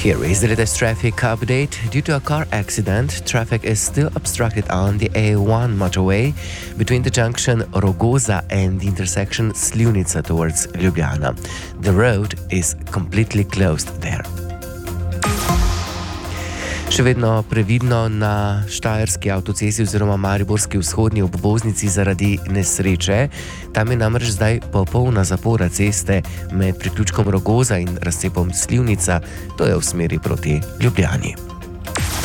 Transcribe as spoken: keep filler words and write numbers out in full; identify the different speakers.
Speaker 1: Here is the latest traffic update. Due to a car accident, traffic is still obstructed on the A one motorway between the junction Rogoza and the intersection Slivnica towards Ljubljana. The road is completely closed there. Še vedno previdno na Štajerski avtocesti oziroma Mariborski vzhodni obvoznici zaradi nesreče. Tam je namreč zdaj popolna zapora ceste med priključkom Rogoza in razcepom Slivnica, to je v smeri proti Ljubljani.